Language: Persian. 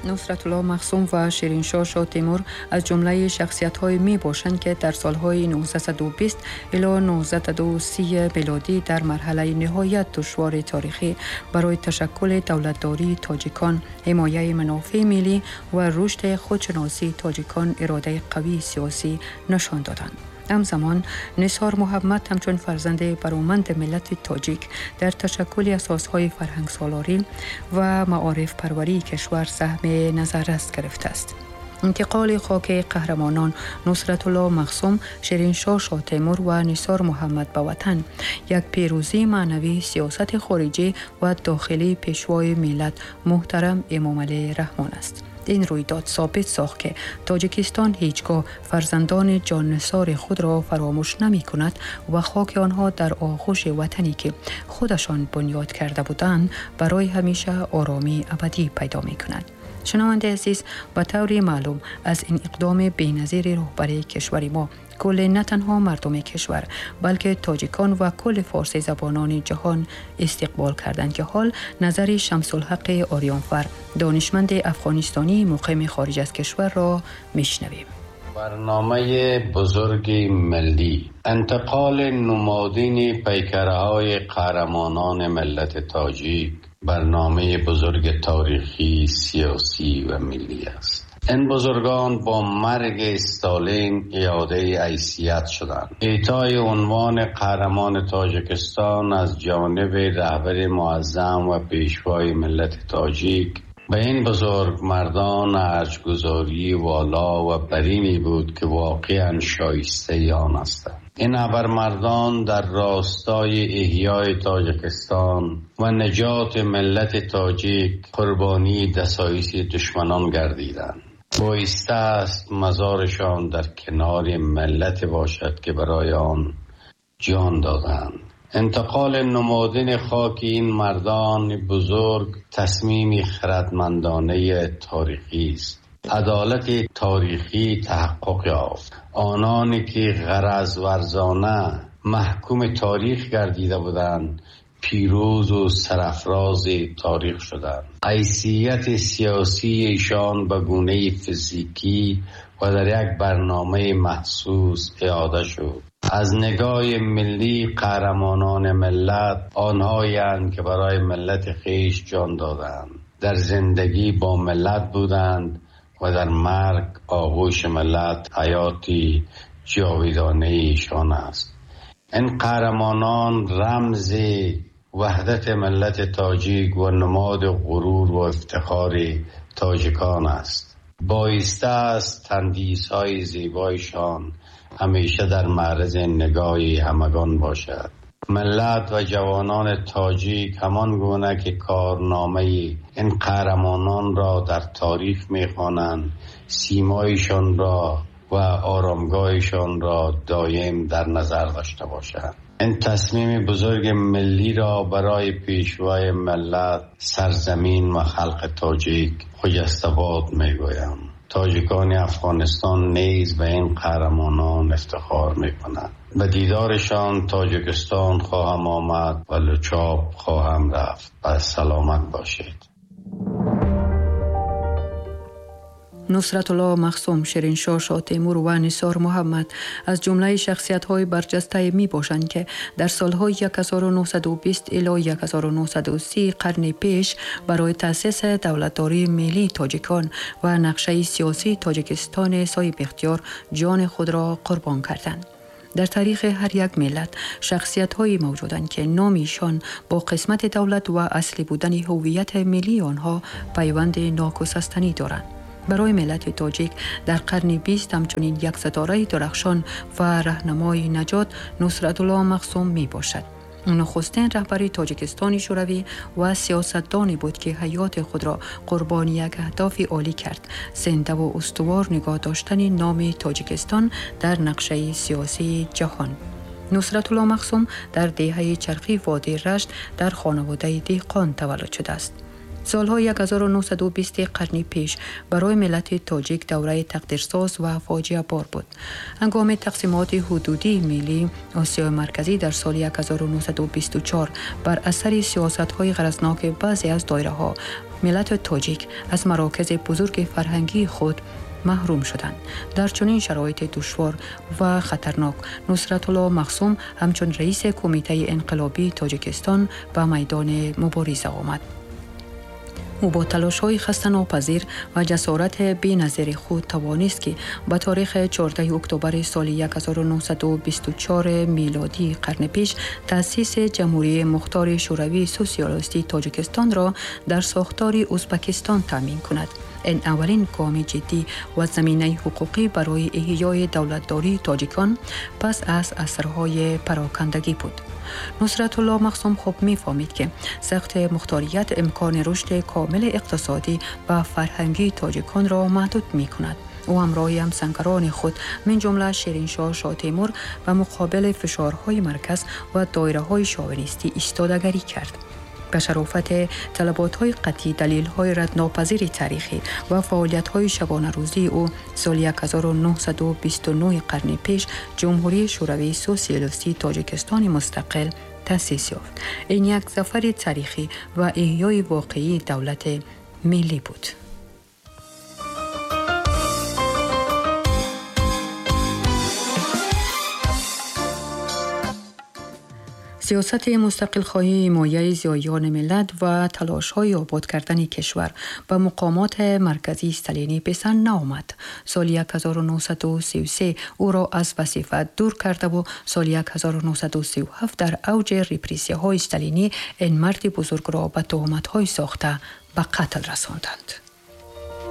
نصرت الله مخصوم و شیرین شاه تیمور از جمله شخصیت‌های می باشند که در سالهای 1920 الی 1930 میلادی در مرحله نهایت دشوار تاریخی برای تشکل دولتداری تاجیکان، حمایه منافع ملی و رشد خودشناسی تاجیکان اراده قوی سیاسی نشان دادند. همزمان نثار محمد همچون فرزند برومند ملت تاجیک در تشکل اساسهای فرهنگ سالاری و معارف پروری کشور سهم نظررس گرفته است. انتقال خاک قهرمانان نصرت الله مخصوم، شیرین شاه تیمور و نثار محمد به وطن یک پیروزی معنوی سیاست خارجی و داخلی پیشوای ملت محترم امام علی رحمان است. این رویداد ثابت ساخت که تاجیکستان هیچگاه فرزندان جانثار خود را فراموش نمی کند و خاک آنها در آغوش وطنی که خودشان بنیاد کرده بودند برای همیشه آرامی ابدی پیدا می کند. شنونده عزیز، به طور معلوم از این اقدام بی‌نظیر رهبری کشور ما کل نه تنها مردم کشور بلکه تاجیکان و کل فارسی زبانان جهان استقبال کردند که حال نظر شمس الحق آریانفر دانشمند افغانستانی مقیم خارج از کشور را میشنویم. برنامه بزرگ ملی، انتقال نمادین پیکرهای قهرمانان ملت تاجیک برنامه بزرگ تاریخی، سیاسی و ملی است. این بزرگان با مرگ استالین اعاده حیثیت شدند. اعطای عنوان قهرمان تاجیکستان از جانب رهبر معظم و پیشوای ملت تاجیک به این بزرگ مردان ارجگذاری والا و برینی بود که واقعا شایسته آن هستند. این ابرمردان در راستای احیای تاجیکستان و نجات ملت تاجیک قربانی دسایس دشمنان گردیدند. بایسته است مزارشان در کنار ملت باشد که برای آن جان دادند. انتقال نمادین خاک این مردان بزرگ تصمیم خردمندانه تاریخی است. عدالت تاریخی تحقق یافت. آنانی که غرض ورزانه محکوم تاریخ گردیده بودند پیروز و سرافراز تاریخ شدند. حیثیت سیاسی ایشان به گونه فیزیکی و در یک برنامه محسوس اعاده شد. از نگاه ملی قهرمانان ملت آنهایند که برای ملت خویش جان دادند، در زندگی با ملت بودند و در مرگ آغوش ملت حیاتی جاودانه ایشان است. این قهرمانان رمز وحدت ملت تاجیک و نماد غرور و افتخار تاجیکان است. بایسته است تندیس‌های زیبایشان همیشه در معرض نگاه همگان باشد. ملت و جوانان تاجیک همان گونه که کارنامه این قهرمانان را در تاریخ می‌خوانند، سیمایشان را و آرامگاهشان را دایم در نظر داشته باشند. این تصمیم بزرگ ملی را برای پیشوای ملت، سرزمین و خلق تاجیک خجست‌آباد می‌گویم. تاجیکان افغانستان نیز به این قهرمانان افتخار می‌کنند. به دیدارشان تاجیکستان خواهم آمد و لچاپ خواهم رفت. پس سلامت باشید. نصرت الله مخصوم، شیرین شاه تیمور و نثار محمد از جمله شخصیت‌های برجسته می باشند که در سالهای 1920 الی 1930 قرن پیش برای تأسیس دولتداری ملی تاجیکان و نقشه سیاسی تاجیکستان صاحب اختیار جان خود را قربان کردند. در تاریخ هر یک ملت شخصیت‌هایی موجودند که نامیشان با قسمت دولت و اصلی بودن هویت ملی آنها پیوند ناگسستنی دارند. برای ملت تاجیک در قرن 20 همچنین یک ستاره درخشان و راهنمای نجات نصرت الله مخصوم می باشد. نخستین رهبر تاجیکستان شوروی و سیاستدانی بود که حیات خود را قربانی یک هدف عالی کرد: زنده و استوار نگاه داشتن نام تاجیکستان در نقشه سیاسی جهان. نصرت الله مخصوم در دهه چرخی وادی رشت در خانواده دهقان تولد شده است. سالهای 1920 قرن پیش برای ملت تاجیک دوره تقدیرساز و فاجعه بار بود. هنگام تقسیمات حدودی ملی آسیای مرکزی در سال 1924 بر اثر سیاست‌های غرضناک بعضی از دایره‌ها ملت تاجیک از مراکز بزرگ فرهنگی خود محروم شدند. در چنین شرایط دشوار و خطرناک نصرت الله مخصوم همچون رئیس کمیته انقلابی تاجیکستان به میدان مبارزه آمد. او با تلاش‌های خسته‌ناپذیر و جسارت بی‌نظیر خود توانست که به تاریخ 14 اکتبر سال 1924 میلادی قرن پیش تأسیس جمهوری مختار شوروی سوسیالیستی تاجیکستان را در ساختار ازبکستان تامین کند. این اولین گام جدی و زمینه حقوقی برای احیای دولتداری تاجیکان پس از عصرهای پراکندگی بود. نصرت الله مخصوم خوب می‌فهمید که سخت مختاریت امکان رشد کامل اقتصادی و فرهنگی تاجیکان را محدود می‌کند. او همراه همسنگران خود من جمله شیرینشاه شاه تیمور و مقابل فشارهای مرکز و دایره‌های شاونیستی ایستادگی کرد. به شرافت طلبات‌های قطعی دلیل‌های ردناپذیر تاریخی و فعالیت‌های شبانه روزی او سال 1929 قرن پیش جمهوری شوروی سوسیالیستی تاجیکستان مستقل تأسیس یافت. این یک ظفر تاریخی و احیای واقعی دولت ملی بود. سیاست مستقل خواهی حمایه زیایان ملت و تلاش‌های آباد کردن کشور به مقامات مرکزی استالینی پسند نآمد. سال 1933 او را از وظیفه دور کرده و سال 1937 در اوج رپریسی‌های استالینی این مرد بزرگ را به تهمت‌های ساخته به قتل رساندند.